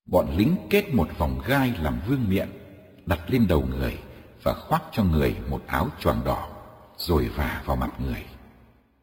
Bọn lính kết một vòng gai làm vương miện, đặt lên đầu người và khoác cho người một áo choàng đỏ, rồi vả vào mặt người.